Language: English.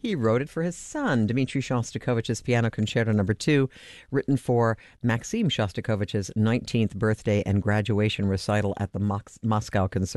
He wrote it for his son, Dmitri Shostakovich's Piano Concerto No. 2, written for Maxim Shostakovich's 19th birthday and graduation recital at the Moscow Conservatory.